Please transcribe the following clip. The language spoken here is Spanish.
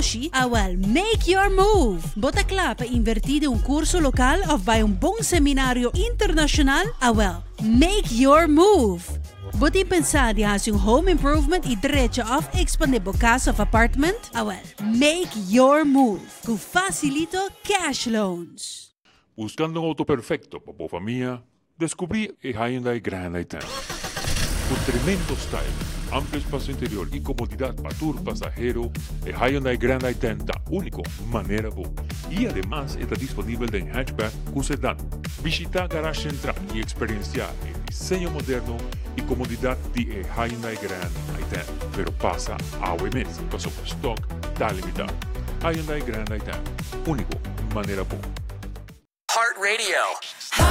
Sushi, make your move. Bota klaar para invertir in een curso lokaal of bij een bon seminario internacional? Make your move. Bota pensar de hacer un home improvement y derecho of expandir casa of apartment? Make your move. Con facilito cash loans. Buscando un auto perfecto para tu familia, descubrí el Hyundai Grand i10. Con tremendo style, amplio espacio interior y comodidad para tu pasajero, el Hyundai Grand i10 da único manera bu. Y además está disponible en hatchback con sedán. Visita Garage Central y experienciar el diseño moderno y comodidad de Hyundai Grand i10. Pero pasa a OMS, pasó por stock, está limitado. Hyundai Grand i10, único manera bu. Heart Radio.